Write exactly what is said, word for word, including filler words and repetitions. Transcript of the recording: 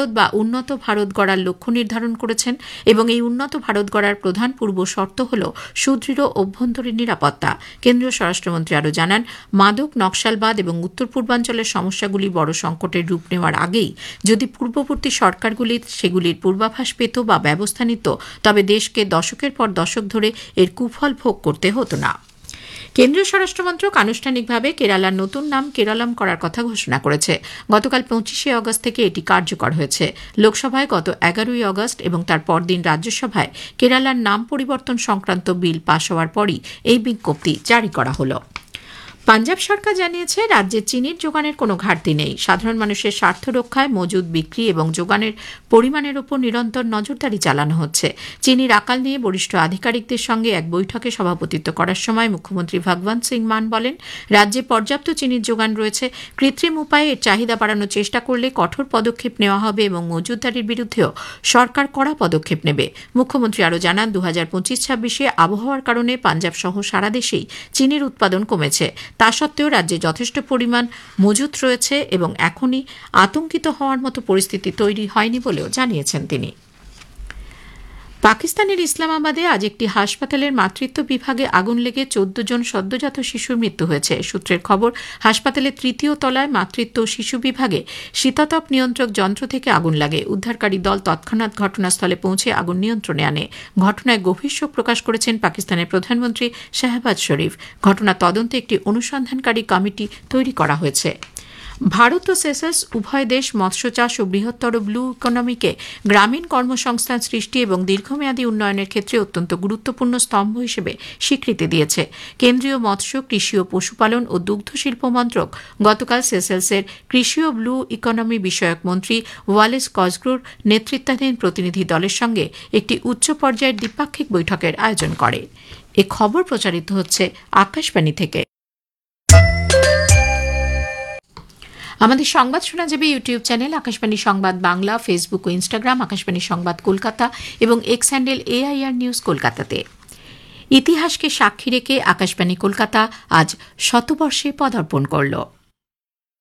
ভারত বা উন্নত ভারত গড়ার লক্ষ্য নির্ধারণ করেছেন এবং এই উন্নত ভারত গড়ার প্রধান পূর্ব শর্ত হল সুদৃঢ় অভ্যন্তরীণ নিরাপত্তা। কেন্দ্রীয় স্বরাষ্ট্রমন্ত্রী আরও জানান, মাদক, নকশালবাদ এবং উত্তর পূর্বাঞ্চলের সমস্যাগুলি বড় সংকটের রূপ নেওয়ার আগেই যদি পূর্ববর্তী সরকারগুলি সেগুলির পূর্বাভাস পেত বা ব্যবস্থা নিত, তবে দেশকে দশকের পর দশক ধরে এর কুফল ভোগ করতে হতো না। কেন্দ্রীয় স্বরাষ্ট্রমন্ত্রক আনুষ্ঠানিকভাবে কেরালার নতুন নাম কেরলম করার কথা ঘোষণা করেছে। গতকাল পঁচিশে অগস্ট থেকে এটি কার্যকর হয়েছে। লোকসভায় গত এগারোই অগস্ট এবং তার পরদিন রাজ্যসভায় কেরালার নাম পরিবর্তন সংক্রান্ত বিল পাশ হওয়ার পরই এই বিজ্ঞপ্তি জারি করা হল। পাঞ্জাব সরকার জানিয়েছে, রাজ্যে চিনির যোগানের কোনো ঘাটতি নেই। সাধারণ মানুষের স্বার্থ রক্ষায় মজুদ, বিক্রি এবং যোগানের পরিমাণের উপর নিরন্তর নজরদারি চালানো হচ্ছে। চিনির আকাল নিয়ে বরিষ্ঠ আধিকারিকদের সঙ্গে এক বৈঠকে সভাপতিত্ব করার সময় মুখ্যমন্ত্রী ভগবন্ত সিং মান বলেন, রাজ্যে পর্যাপ্ত চিনির যোগান রয়েছে। কৃত্রিম উপায়ে এর চাহিদা বাড়ানোর চেষ্টা করলে কঠোর পদক্ষেপ নেওয়া হবে এবং মজুদদারির বিরুদ্ধেও সরকার কড়া পদক্ষেপ নেবে। মুখ্যমন্ত্রী আরও জানান, দু হাজার পঁচিশ ছাব্বিশে আবহাওয়ার কারণে পাঞ্জাব সহ সারা দেশেই চিনির উৎপাদন কমেছে। তা সত্ত্বেও রাজ্যে যথেষ্ট পরিমাণ মজুত রয়েছে এবং এখনই আতঙ্কিত হওয়ার মতো পরিস্থিতি তৈরি হয়নি বলেও জানিয়েছেন তিনি। পাকিস্তানের ইসলামাবাদে আজ একটি হাসপাতালের মাতৃত্ব বিভাগে আগুন লেগে চোদ্দ জন সদ্যজাত শিশুর মৃত্যু হয়েছে। সূত্রের খবর, হাসপাতালের তৃতীয় তলায় মাতৃত্ব ও শিশু বিভাগে শীতাতপ নিয়ন্ত্রক যন্ত্র থেকে আগুন লাগে। উদ্ধারকারী দল তৎক্ষণাৎ ঘটনাস্থলে পৌঁছে আগুন নিয়ন্ত্রণে আনে। ঘটনায় গভীর শোক প্রকাশ করেছেন পাকিস্তানের প্রধানমন্ত্রী শাহবাজ শরীফ। ঘটনা তদন্তে একটি অনুসন্ধানকারী কমিটি তৈরি করা হয়েছে। ভারত ও সেসেলস উভয় দেশ মৎস্য চাষ ও বৃহত্তর ব্লু ইকোনমিকে গ্রামীণ কর্মসংস্থান সৃষ্টি এবং দীর্ঘমেয়াদী উন্নয়নের ক্ষেত্রে অত্যন্ত গুরুত্বপূর্ণ স্তম্ভ হিসেবে স্বীকৃতি দিয়েছে। কেন্দ্রীয় মৎস্য, কৃষি ও পশুপালন ও দুগ্ধ শিল্প মন্ত্রক গতকাল সেসেলসের কৃষি ও ব্লু ইকোনমি বিষয়ক মন্ত্রী ওয়ালেস কজগ্রোর নেতৃত্বাধীন প্রতিনিধি দলের সঙ্গে একটি উচ্চ পর্যায়ের দ্বিপাক্ষিক বৈঠকের আয়োজন করে। এ খবর প্রচারিত হচ্ছে আকাশবাণী থেকে। আমাদের সংবাদ শোনা যাবে ইউটিউব চ্যানেল আকাশবাণী সংবাদ বাংলা, ফেসবুক ও ইনস্টাগ্রাম আকাশবাণী সংবাদ কলকাতা এবং এক্স হ্যান্ডেল এআইআর নিউজ কলকাতাতে। ইতিহাসকে সাক্ষী রেখে আকাশবাণী কলকাতা আজ শতবর্ষে পদার্পণ করল।